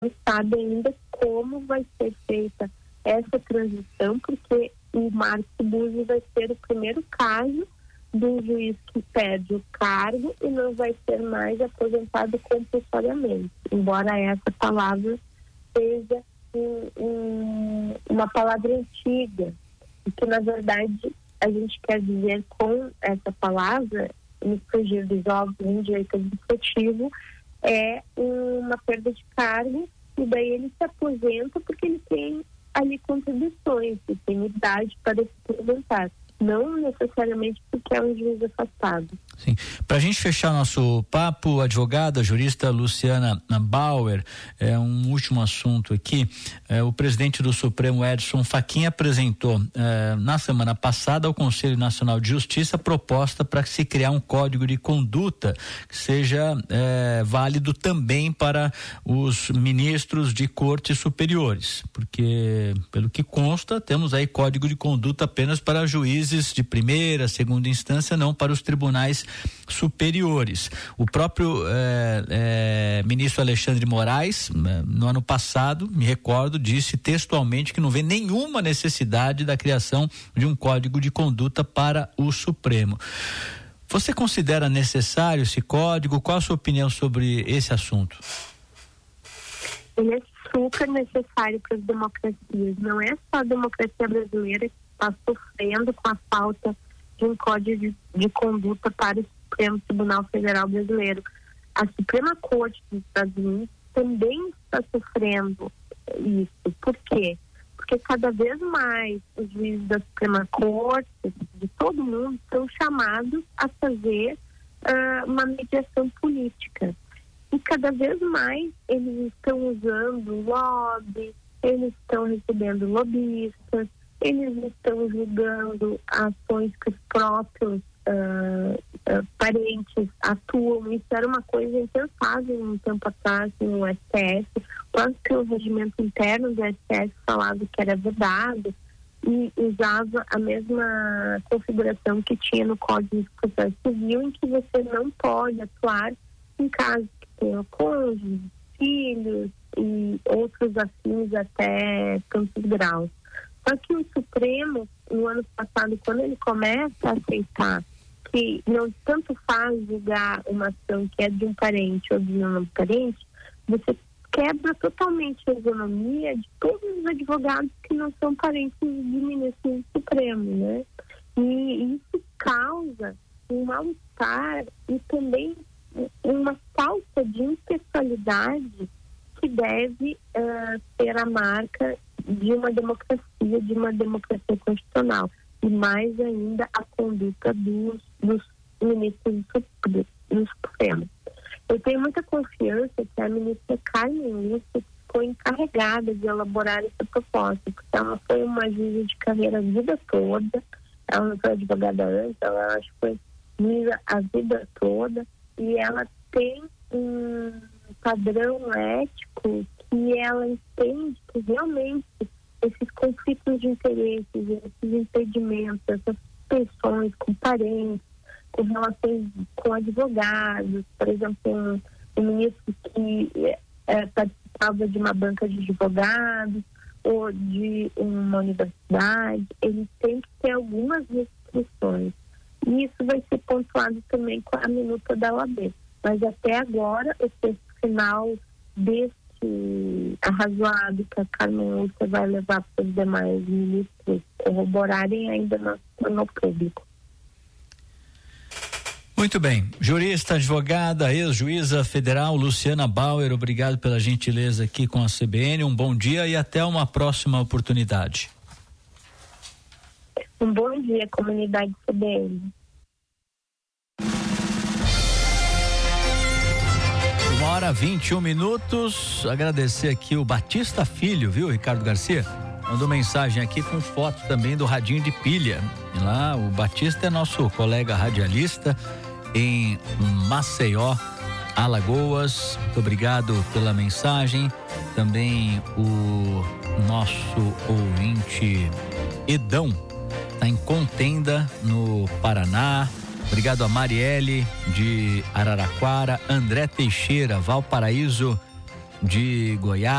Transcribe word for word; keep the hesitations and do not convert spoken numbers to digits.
sabe ainda como vai ser feita essa transição, porque o Márcio Buzzi vai ser o primeiro caso do juiz que perde o cargo e não vai ser mais aposentado compulsoriamente, embora essa palavra seja um, um, uma palavra antiga, e que na verdade a gente quer dizer com essa palavra, no frigir dos ovos, em direito administrativo, é uma perda de cargo, e daí ele se aposenta porque ele tem ali contribuições, ele tem idade para se aposentar, não necessariamente porque é um juiz afastado. Sim. Para a gente fechar nosso papo, advogada, jurista Luciana Bauer, é um último assunto aqui. É, o presidente do Supremo, Edson Fachin, apresentou é, na semana passada ao Conselho Nacional de Justiça a proposta para se criar um código de conduta que seja é, válido também para os ministros de cortes superiores, porque, pelo que consta, temos aí código de conduta apenas para juízes de primeira, segunda instância, não para os tribunais superiores. O próprio eh, eh, ministro Alexandre de Moraes, eh, no ano passado, me recordo, disse textualmente que não vê nenhuma necessidade da criação de um código de conduta para o Supremo. Você considera necessário esse código? Qual a sua opinião sobre esse assunto? Ele é super necessário para as democracias. Não é só a democracia brasileira que está sofrendo com a falta de um código de, de conduta para o Supremo Tribunal Federal Brasileiro. A Suprema Corte dos Estados Unidos também está sofrendo isso. Por quê? Porque cada vez mais os juízes da Suprema Corte, de todo mundo, são chamados a fazer uh, uma mediação política. E cada vez mais eles estão usando lobby, eles estão recebendo lobistas, eles estão julgando ações que os próprios uh, uh, parentes atuam. Isso era uma coisa impensável um tempo atrás no S T F, quando que o regimento interno do S T F falava que era vedado e usava a mesma configuração que tinha no Código de Processo Civil, em que você não pode atuar em casos que tenham cônjuges, filhos e outros afins até tantos graus. Só que o Supremo, no ano passado, quando ele começa a aceitar que não tanto faz julgar uma ação que é de um parente ou de um parente, você quebra totalmente a isonomia de todos os advogados que não são parentes de ministros do Supremo, né? E isso causa um mal-estar e também uma falta de impessoalidade que deve uh, ser a marca de uma democracia, de uma democracia constitucional, e mais ainda a conduta dos, dos ministros do, do Supremo. Eu tenho muita confiança que a ministra Carmen Lúcia ficou encarregada de elaborar essa proposta, porque ela foi uma juíza de carreira a vida toda, ela não foi advogada antes, ela acho que foi juíza a vida toda, e ela tem um padrão ético que ela entende que realmente esses conflitos de interesses, esses impedimentos, essas tensões com parentes, com relações com advogados, por exemplo, um, um ministro que é, participava de uma banca de advogados ou de uma universidade, ele tem que ter algumas restrições. E isso vai ser pontuado também com a minuta da O A B. Mas até agora, o texto final desse arrazoado que a Carmen Lúcia vai levar para os demais ministros corroborarem ainda não se tornou público. Muito bem. Jurista, advogada, ex-juíza federal Luciana Bauer, obrigado pela gentileza aqui com a C B N. Um bom dia e até uma próxima oportunidade. Um bom dia, comunidade C B N. Uma hora vinte e um minutos. Agradecer aqui o Batista Filho, viu, Ricardo Garcia? Mandou mensagem aqui com foto também do radinho de pilha. E lá, o Batista é nosso colega radialista em Maceió, Alagoas. Muito obrigado pela mensagem. Também o nosso ouvinte Edão está em Contenda, no Paraná. Obrigado a Marielle de Araraquara, André Teixeira, Valparaíso, de Goiás.